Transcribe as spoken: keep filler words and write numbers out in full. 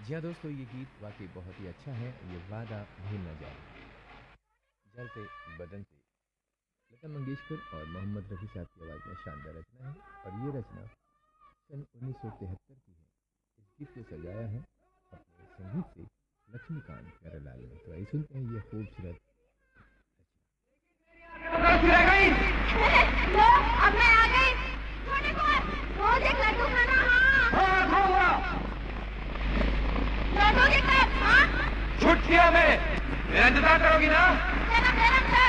जी हाँ दोस्तों, ये गीत वाकई बहुत ही अच्छा है। ये वादा भूल ना जाए, जलते बदन से, लता मंगेशकर और मोहम्मद रफ़ी साहब की आवाज़ में शानदार रचना है। और ये रचना सन उन्नीस सौ तिहत्तर की है। इस गीत को सजाया है अपने संगीत से लक्ष्मीकांत प्यारेलाल ने। तो आइए सुनते हैं ये खूबसूरत लो, अब मैं आ गई। छोटे को रोज एक लड्डू खाना। हाँ हाँ खाऊंगा। लड्डू देकर हाँ छुट्टियां में मेरा इंतजार करोगी ना? जरा गरम कर।